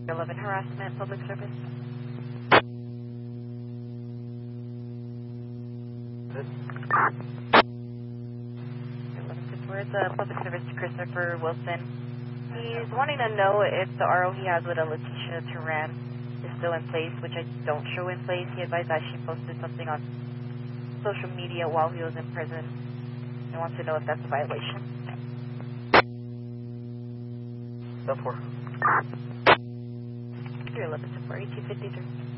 11 harassment, public service. Where's the public service to Christopher Wilson? He's wanting to know if the RO he has with a Letitia Turan is still in place, which I don't show in place. He advised that she posted something on social media while he was in prison. I want to know if that's a violation. Go for. 311 support, 1853.